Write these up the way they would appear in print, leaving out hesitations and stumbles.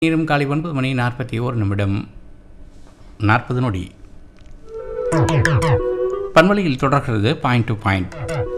நேரம் காலை 9:41 40 நொடி. பண்பலையில் தொடர்கிறது பாயிண்ட் டு பாயிண்ட்.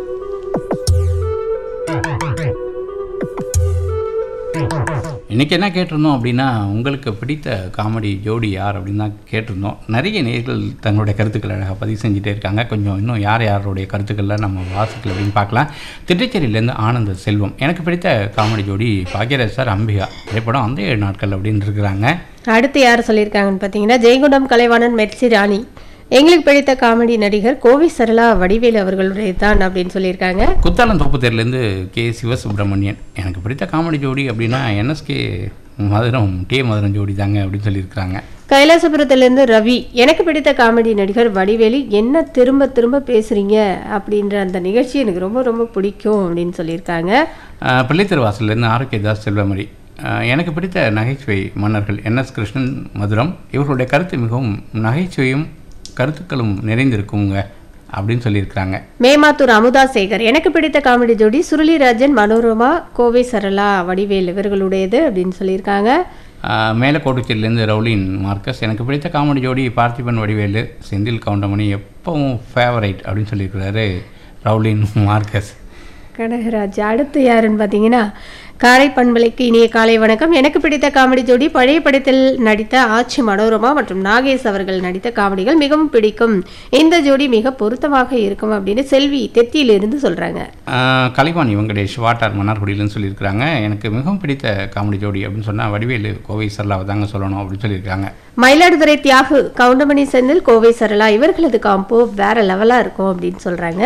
இன்றைக்கி என்ன கேட்டிருந்தோம் அப்படின்னா, உங்களுக்கு பிடித்த காமெடி ஜோடி யார் அப்படின்னு தான் கேட்டிருந்தோம். நிறைய நேயர்கள் தங்களுடைய கருத்துக்களை அழகாக பதிவு செஞ்சுட்டே இருக்காங்க. கொஞ்சம் இன்னும் யாருடைய கருத்துக்களில் நம்ம வாசிக்கல அப்படின்னு பார்க்கலாம். திட்டச்சேரியிலேருந்து ஆனந்த செல்வம், எனக்கு பிடித்த காமெடி ஜோடி பாக்யராஜ் சார், அம்பிகா திரைப்படம் அந்த 7 நாட்கள் அப்படின்னு இருக்கிறாங்க. அடுத்து யார் சொல்லியிருக்காங்கன்னு பார்த்தீங்கன்னா, ஜெயங்கொண்டம் கலைவாணன் மெர்சி ராணி, எங்களுக்கு பிடித்த காமெடி நடிகர் கோவை சரளா வடிவேலு அவர்களுடைய தான் அப்படின்னு சொல்லியிருக்காங்க. குத்தாலம் தோப்புத்தேர்லேருந்து கே சிவசுப்ரமணியன், எனக்கு பிடித்த காமெடி ஜோடி அப்படின்னா என்எஸ்கே மதுரம் டே மதுரம் ஜோடி தாங்க அப்படின்னு சொல்லியிருக்கிறாங்க. கைலாசபுரத்திலேருந்து ரவி, எனக்கு பிடித்த காமெடி நடிகர் வடிவேலு, என்ன திரும்ப திரும்ப பேசுகிறீங்க அப்படின்ற அந்த நிகழ்ச்சி எனக்கு ரொம்ப ரொம்ப பிடிக்கும் அப்படின்னு சொல்லியிருக்காங்க. பிள்ளைத்திருவாசல்லேருந்து ஆரோக்கியதாஸ் செல்வமரி, எனக்கு பிடித்த நகைச்சுவை மன்னர்கள் என்எஸ் கிருஷ்ணன் மதுரம், இவர்களுடைய கருத்து மிகவும் நகைச்சுவையும் கருத்துக்களும் நிறைந்திருக்குங்க அப்படின்னு சொல்லியிருக்கிறாங்க. மேமாத்தூர் அமுதா சேகர், எனக்கு பிடித்த காமெடி ஜோடி சுருளிராஜன் மனோரமா கோவை சரளா வடிவேல் இவர்களுடையது அப்படின்னு சொல்லியிருக்காங்க. மேலக்கோட்டுச்சிலேருந்து ரவுலின் மார்க்கஸ், எனக்கு பிடித்த காமெடி ஜோடி பார்த்திபன் வடிவேலு செந்தில் கவுண்டமணி, எப்பவும் ஃபேவரைட் அப்படின்னு சொல்லியிருக்கிறாரு ரவுலின் மார்க்கஸ். கனகராஜ், அடுத்து யாருன்னு பார்த்தீங்கன்னா, காரை பண்பலைக்கு இனிய காலை வணக்கம், எனக்கு பிடித்த காமெடி ஜோடி பழைய படத்தில் நடித்த ஆட்சி மனோரமா மற்றும் நாகேஷ் அவர்கள் நடித்த காமெடிகள் மிகவும் பிடிக்கும், இந்த ஜோடி மிக பொருத்தமாக இருக்கும் அப்படின்னு செல்வி தெத்தியிலிருந்து சொல்கிறாங்க. கலைவாணி வெங்கடேஷ் வாட்டார் மன்னார்குடியிலன்னு சொல்லியிருக்கிறாங்க, எனக்கு மிகவும் பிடித்த காமெடி ஜோடி அப்படின்னு சொன்னால் வடிவேலு கோவை சரளாவை தாங்க சொல்லணும் அப்படின்னு சொல்லியிருக்காங்க. மயிலாடுதுறை தியாகு, கவுண்டமணி செந்தில் கோவை சரளா இவர்களது காம்போ வேற லெவலாக இருக்கும் அப்படின்னு சொல்கிறாங்க.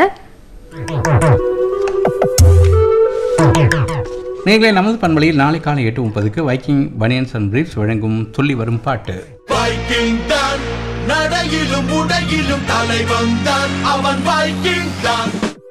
நீங்களே நமது பண்பலையில் நாளை காலை 8:30 வைக்கிங் பனியன்ஸ் அண்ட் பிரீஃப்ஸ் வழங்கும் துள்ளி வரும் பாட்டு. வைக்கிங் தான் நடையிலும் உடையிலும் தலைவன் தான், அவன் வைக்கிங் தான்.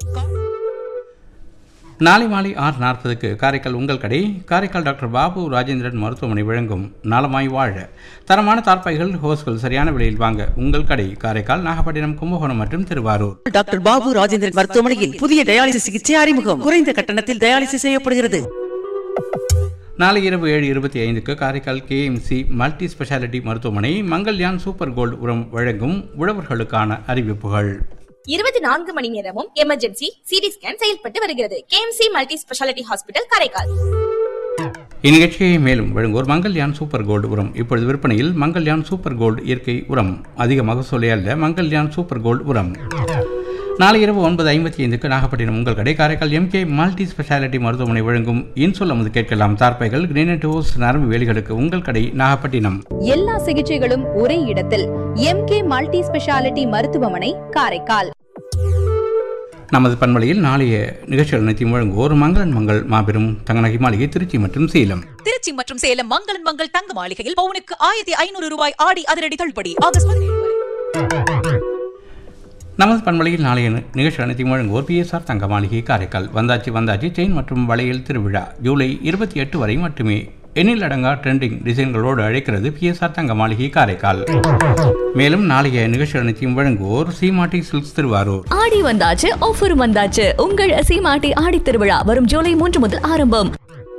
நாளை மாலை 6:40 காரைக்கால் உங்கள் கடை காரைக்கால் டாக்டர் பாபு ராஜேந்திரன் மருத்துவமனை வழங்கும் நலமாய் வாழ, தரமான தார்பாய்கள் ஹோஸ்கள் சரியான விலையில் வாங்க உங்கள் கடை காரைக்கால், நாகப்பட்டினம், கும்பகோணம் மற்றும் திருவாரூர். டாக்டர் பாபு ராஜேந்திரன் மருத்துவமனையில் புதிய டயாலிசிஸ் சிகிச்சை அறிமுகம், குறைந்த கட்டணத்தில் டயாலிசிஸ் செய்யப்படுகிறது. நாளை இரவு 7:25 காரைக்கால் கேஎம்சி மல்டி ஸ்பெஷாலிட்டி மருத்துவமனை மங்கள்யான் சூப்பர் கோல்டு உரம் வழங்கும் உழவர்களுக்கான அறிவிப்புகள். 24 மணி நேரமும் எமர்ஜென்சி சிடி ஸ்கேன் செயல்பட்டு வருகிறது. KMC multi speciality hospital Karaikal. இந்நிகழ்ச்சியை மேலும் வழங்குவோர் மங்கள்யான் சூப்பர் கோல்டு உரம். இப்பொழுது விற்பனையில் மங்கள்யான் சூப்பர் கோல்டு இயற்கை உரம், அதிக மகசூலை அல்ல மங்கள்யான் சூப்பர் கோல்டு உரம். நாளை இரவு 9:55 நாகப்பட்டினம் உங்கள் கடை காரைக்கால் எம்கே மல்டி ஸ்பெஷாலிட்டி மருத்துவமனை வழங்கும் இன்சொல் அமுது கேட்கலாம் தார்பாய்கள் கிரீனட் ஹோஸ் நரம்பு வேலிகளுக்கு உங்கள் கடை நாகப்பட்டினம். எல்லா சிகிச்சைகளும் ஒரே இடத்தில் எம்கே மல்டி ஸ்பெஷாலிட்டி மருத்துவமனை காரைக்கால். நமது பண்பலையில் நாளைய நிகழ்ச்சிகள் அனைத்தையும் வழங்குவோர் மங்களன் மங்கள் மாபெரும் தங்கநகை மாளிகை திருச்சி மற்றும் சேலம். திருச்சி மற்றும் சேலம் மங்களன் மங்கள் தங்க மாளிகையில் பவுனுக்கு 1500 ரூபாய் ஆடி அதிரடி தள்ளுபடி ஆகஸ்ட் 17 வரை. நமது பண்பலையில் நாளைய நிகழ்ச்சி அனைத்தையும் வழங்குவோர் பிஎஸ்ஆர் தங்க மாளிகை காரைக்கால். வந்தாச்சி செயின் மற்றும் வளையல் திருவிழா ஜூலை 28 வரை மட்டுமே. எண்ணில் அடங்கா ட்ரெண்டிங் டிசைன்களோடு அழைக்கிறது பிஎஸ்ஆர் தங்க மாளிகை காரைக்கால். மேலும் நாளைய நிகழ்ச்சி அனைத்தையும் வழங்குவோர் சீமாட்டி சில்க்ஸ் திருவாரூர். ஆடி வந்தாச்சு, ஆஃபர் வந்தாச்சு, உங்கள் சீமாட்டி ஆடி திருவிழா வரும் ஜூலை 3 முதல் ஆரம்பம்.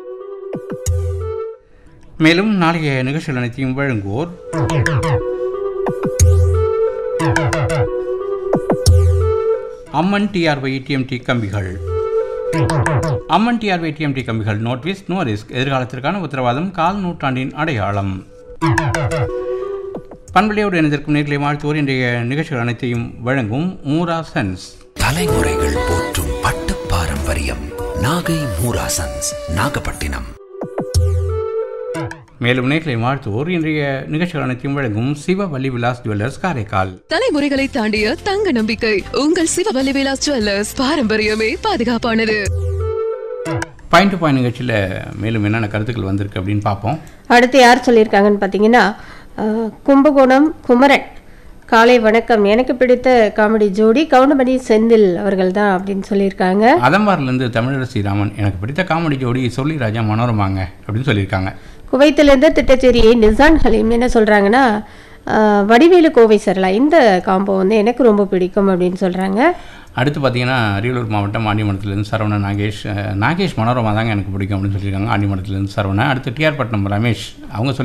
மேலும் நாளைய நிகழ்ச்சி அனைத்தையும் வழங்குவோர் அம்மன் டிஆர்ஒய் டிஎம்டி கம்பிகள். அம்மன் டிஆர்ஒய் டிஎம்டி கம்பிகள், நோ ட்விஸ்ட் நோ ரிஸ்க், எதிர்காலத்திற்கான உத்தரவாதம், கால் நூற்றாண்டின் அடையாளம். பண்பலையோடு இணைந்திருக்கும் நேர்களை வாழ்த்துவோர் இன்றைய நிகழ்ச்சிகள் அனைத்தையும் வழங்கும் மூரா சன்ஸ். தலைமுறைகள் போற்றும் பட்டு பாரம்பரியம் நாகை மூரா சன்ஸ், நாகப்பட்டினம். மேலும் நேர்களை வாழ்த்துவோர் இன்றைய நிகழ்ச்சிகள் அனைத்தையும் வழங்கும் சிவவல்லி விலாஸ் ஜுவல்லர்ஸ் காரைக்கால். தலைமுறைகளை தாண்டிய தங்க நம்பிக்கை உங்கள் சிவவல்லி விலாஸ் ஜுவல்லர்ஸ், பாரம்பரியமே பாதுகாப்பானது. பாயிண்ட் டு பாயிண்ட் நிகழ்ச்சியில் மேலும் என்னென்ன கருத்துக்கள் வந்திருக்கு அப்படின்னு பார்ப்போம். அடுத்து யார் சொல்லியிருக்காங்கன்னு பார்த்தீங்கன்னா, கும்பகோணம் குமரன், காலை வணக்கம், எனக்கு பிடித்த காமெடி ஜோடி கவுண்டமணி செந்தில் அவர்கள் தான் அப்படின்னு சொல்லியிருக்காங்க. அதம்பாரிலிருந்து தமிழரசி ராமன், எனக்கு பிடித்த காமெடி ஜோடி சொல்லி ராஜா மனோரமாங்க அப்படின்னு சொல்லியிருக்காங்க. குவைத்திலிருந்து திட்டச்சேரியை நிசான் ஹலீம் என்ன சொல்கிறாங்கன்னா, வடிவேலு கோவை சரளா இந்த காம்போ வந்து எனக்கு ரொம்ப பிடிக்கும் அப்படின்னு சொல்கிறாங்க. அடுத்து பார்த்தீங்கன்னா அரியலூர் மாவட்டம் ஆண்டிமடத்துலேருந்து சரவணன் நாகேஷ் மனோரமா தாங்க எனக்கு பிடிக்கும் அப்படின்னு சொல்லியிருக்காங்க. ஆண்டிமடத்துலேருந்து சரவணன். அடுத்து டிஆர் பட்டினம் ரமேஷ் அவங்க